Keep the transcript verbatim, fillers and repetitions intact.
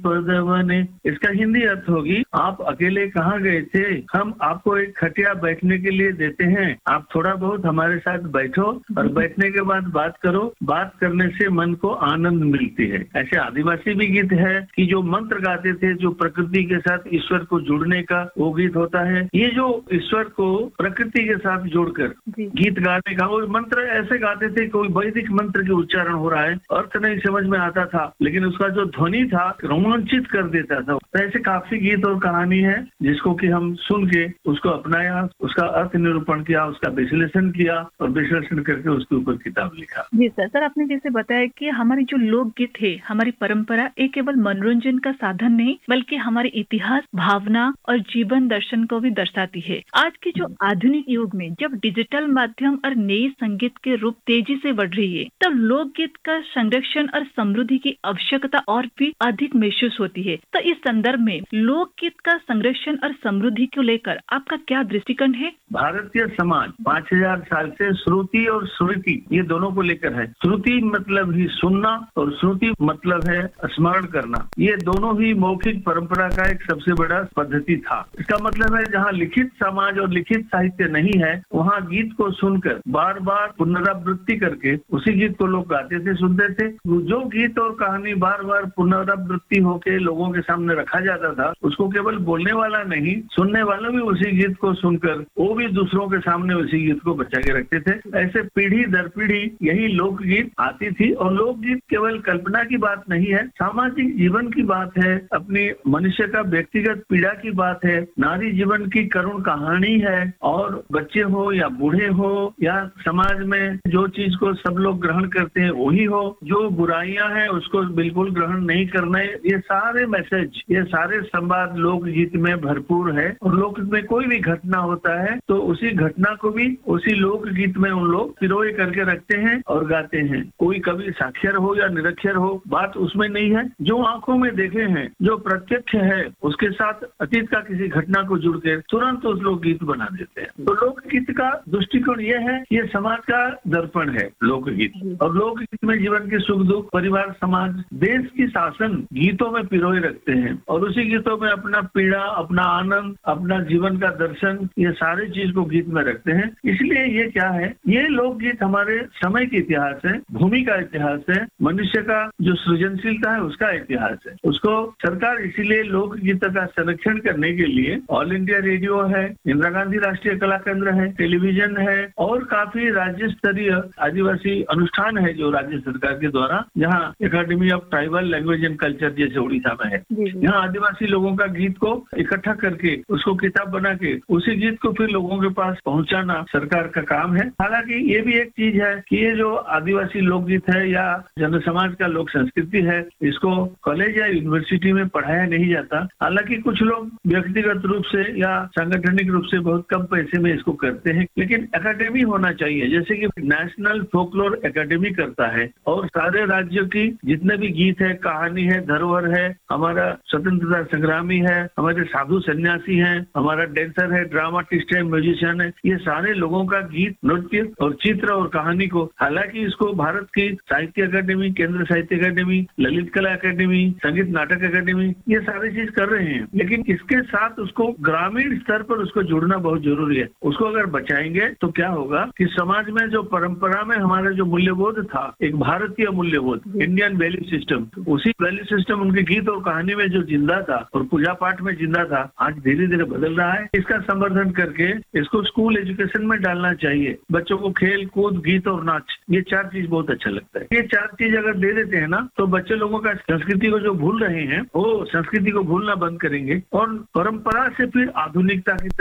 बने। इसका हिंदी अर्थ होगी, आप अकेले कहाँ गए थे, हम आपको एक खटिया बैठने के लिए देते हैं, आप थोड़ा बहुत हमारे साथ बैठो और बैठने के बाद बात करो, बात करने से मन को आनंद मिलती है। ऐसे आदिवासी भी गीत है कि जो मंत्र गाते थे, जो प्रकृति के साथ ईश्वर को जुड़ने का वो गीत होता है। ये जो ईश्वर को प्रकृति के साथ जोड़कर गीत गाने का, वो मंत्र ऐसे गाते थे, कोई वैदिक मंत्र के उच्चारण हो रहा है, अर्थ नहीं समझ में आता था, लेकिन उसका जो ध्वनि था रोमांचित कर देता था। तो ऐसे काफी गीत और कहानी है जिसको कि हम सुन के उसको अपनाया, उसका अर्थ निरूपण किया, उसका विश्लेषण किया और विश्लेषण करके उसके ऊपर किताब लिखा। जी सर, सर आपने जैसे बताया कि हमारी जो लोकगीत है, हमारी परंपरा एक केवल मनोरंजन का साधन नहीं बल्कि हमारे इतिहास, भावना और जीवन दर्शन को भी दर्शाती है। आज के जो आधुनिक युग में जब डिजिटल माध्यम और नए संगीत के रूप तेजी से बढ़ रही है, तब लोकगीत का संरक्षण और समृद्धि की आवश्यकता और भी अधिक महसूस होती है। तो इस संदर्भ में लोकगीत का संरक्षण और समृद्धि को लेकर आपका क्या दृष्टिकोण है? भारतीय समाज पाँच हजार साल से श्रुति और स्मृति ये दोनों को लेकर है। श्रुति मतलब ही सुनना और स्मृति मतलब है स्मरण करना। ये दोनों ही मौखिक परंपरा का एक सबसे बड़ा पद्धति था। इसका मतलब है जहाँ लिखित समाज और लिखित साहित्य नहीं है, वहाँ गीत को सुनकर बार बार पुनरावृत्ति करके उसी गीत को लोग गाते थे, सुनते थे। जो गीत और कहानी बार बार पुनरावृत्ति होके लोगों के सामने रखा जाता था, उसको केवल बोलने वाला नहीं, सुनने वाला भी उसी गीत को सुनकर वो भी दूसरों के सामने उसी गीत को बचा के रखते थे। ऐसे पीढ़ी दर पीढ़ी यही लोकगीत आती थी। और लोकगीत केवल कल्पना की बात नहीं है, सामाजिक जीवन की बात है, अपनी मनुष्य का व्यक्तिगत पीड़ा की बात है, नारी जीवन की करुण कहानी है। और बच्चे हो या बूढ़े हो या समाज में जो चीज को सब लोग ग्रहण करते हैं वही हो, जो बुराइयां हैं उसको बिल्कुल ग्रहण नहीं करना है, ये सारे मैसेज, ये सारे संवाद लोकगीत में भरपूर है। और लोकगीत में कोई भी घटना होता है तो उसी घटना को भी उसी लोकगीत में उन लोग पिरोए करके रखते हैं और गाते हैं। कोई कभी साक्षर हो या निरक्षर हो, बात उसमें नहीं है। जो आंखों में देखे हैं, जो प्रत्यक्ष है, उसके साथ अतीत का किसी घटना को जुड़ के तुरंत उस लोकगीत बना देते हैं। तो लोकगीत का दृष्टिकोण ये है, ये समाज का दर्पण है लोकगीत। और लोकगीत में जीवन के सुख दुख, परिवार, समाज, देश की शासन गीतों में पिरोए रखते हैं। और उसी गीतों में अपना पीड़ा, अपना आनंद, अपना जीवन का दर्शन, ये सारे चीज को गीत में रखते हैं। इसलिए ये क्या है, ये लोकगीत हमारे समय के इतिहास है, भूमि का इतिहास है, मनुष्य का जो सृजनशीलता है उसका इतिहास है। उसको सरकार इसीलिए लोकगीत का संरक्षण करने के लिए ऑल इंडिया रेडियो है, इंदिरा गांधी राष्ट्रीय कला केंद्र है, टेलीविजन है और काफी राज्य स्तरीय आदिवासी अनुष्ठान है जो राज्य सरकार के द्वारा, जहाँ academy of tribal language and culture जैसे उड़ीसा में है, यहाँ आदिवासी लोगों का गीत को इकट्ठा करके उसको किताब बना के उसी गीत को फिर लोगों के पास पहुंचाना सरकार का काम है। हालांकि ये भी एक चीज है कि ये जो आदिवासी लोकगीत है या जन समाज का लोक संस्कृति है, इसको कॉलेज या यूनिवर्सिटी में पढ़ाया नहीं जाता। हालांकि कुछ लोग व्यक्तिगत रूप से या सांगठनिक रूप से बहुत कम पैसे में इसको करते हैं, लेकिन एकेडमी होना चाहिए, जैसे कि नेशनल फोकलोर एकेडमी करता है। और सारे राज्यों की जितने भी गीत है, कहानी है, धरोहर है, हमारा स्वतंत्रता संग्रामी है, हमारे साधु सन्यासी है, हमारा डांसर है, ड्रामाटिस्ट है, म्यूजिशियन है, ये सारे लोगों का गीत, नृत्य और चित्र और कहानी को, हालांकि इसको भारत की साहित्य अकादमी, केंद्र साहित्य अकादमी, ललित कला अकादमी, संगीत नाटक अकादमी, ये सारी चीज कर रहे हैं, लेकिन इसके साथ उसको ग्रामीण स्तर पर उसको जुड़ना बहुत जरूरी है। उसको अगर बचाएंगे तो क्या होगा कि समाज में जो परंपरा में हमारा जो मूल्यबोध था, एक भारतीय मूल्यबोध, इंडियन वैल्यू सिस्टम, उसी वैल्यू सिस्टम उनके गीत और कहानी में जो जिंदा था और पूजा पाठ में जिंदा था, आज धीरे धीरे बदल रहा है। इसका संवर्धन करके इसको स्कूल एजुकेशन में डालना चाहिए। बच्चों को खेल कूद, गीत और नाच, ये चार चीज बहुत अच्छा लगता है। ये चार चीज अगर दे देते हैं ना, तो बच्चे लोगों का संस्कृति को जो भूल रहे हैं वो संस्कृति को भूलना बंद करेंगे और परंपरा से फिर आधुनिकता की